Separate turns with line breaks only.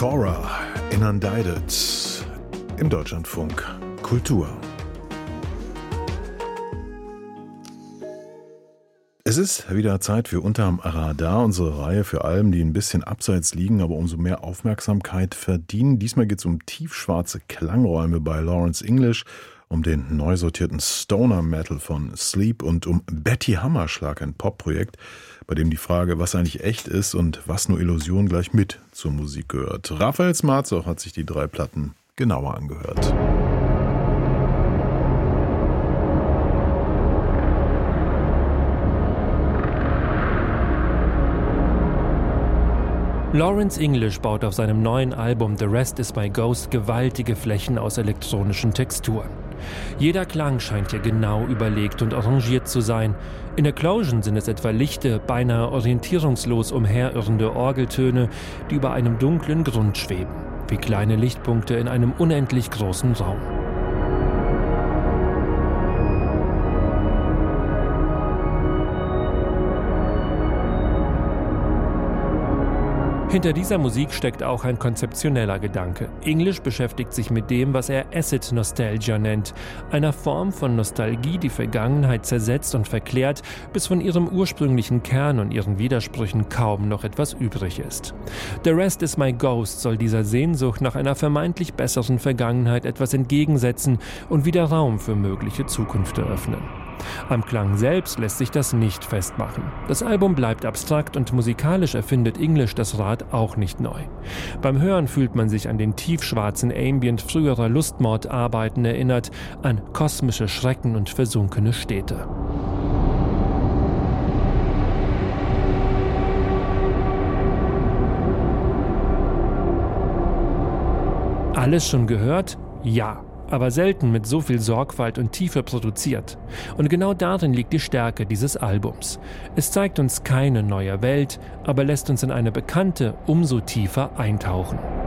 Tora, Inundated, im Deutschlandfunk Kultur. Es ist wieder Zeit für Unterm Radar, unsere Reihe für Alben, die ein bisschen abseits liegen, aber umso mehr Aufmerksamkeit verdienen. Diesmal geht es um tiefschwarze Klangräume bei Lawrence English, um den neu sortierten Stoner Metal von Sleep und um Betty Hammerschlag, ein Popprojekt, bei dem die Frage, was eigentlich echt ist und was nur Illusion, gleich mit zur Musik gehört. Raphael Smarzoch hat sich die 3 Platten genauer angehört.
Lawrence English baut auf seinem neuen Album The Rest Is My Ghost gewaltige Flächen aus elektronischen Texturen. Jeder Klang scheint hier genau überlegt und arrangiert zu sein. In Eclosion sind es etwa lichte, beinahe orientierungslos umherirrende Orgeltöne, die über einem dunklen Grund schweben, wie kleine Lichtpunkte in einem unendlich großen Raum. Hinter dieser Musik steckt auch ein konzeptioneller Gedanke. English beschäftigt sich mit dem, was er Acid Nostalgia nennt, einer Form von Nostalgie, die Vergangenheit zersetzt und verklärt, bis von ihrem ursprünglichen Kern und ihren Widersprüchen kaum noch etwas übrig ist. The Rest Is My Ghost soll dieser Sehnsucht nach einer vermeintlich besseren Vergangenheit etwas entgegensetzen und wieder Raum für mögliche Zukunft eröffnen. Am Klang selbst lässt sich das nicht festmachen. Das Album bleibt abstrakt und musikalisch erfindet English das Rad auch nicht neu. Beim Hören fühlt man sich an den tiefschwarzen Ambient früherer Lustmordarbeiten erinnert, an kosmische Schrecken und versunkene Städte. Alles schon gehört? Ja. Aber selten mit so viel Sorgfalt und Tiefe produziert. Und genau darin liegt die Stärke dieses Albums. Es zeigt uns keine neue Welt, aber lässt uns in eine bekannte umso tiefer eintauchen.